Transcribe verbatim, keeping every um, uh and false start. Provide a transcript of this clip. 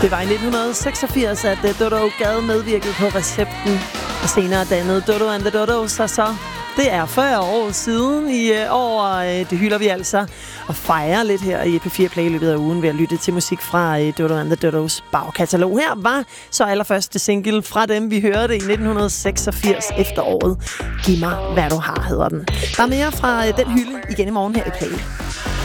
Det var i nitten seksogfirs, at Dodo Gade medvirkede på Recepten, og senere dannede Dodo and the Dodos sig så. Det er fyrre år siden i øh, år, og øh, det hylder vi altså og fejrer lidt her i P fire Play i løbet af ugen ved at lytte til musik fra øh, Dodo and the Dodos bagkatalog. Her var så allerførste single fra dem, vi hørte i nitten seksogfirs efteråret. Giv mig, hvad du har, hedder den. Der er mere fra øh, den hylde igen i morgen her i Play.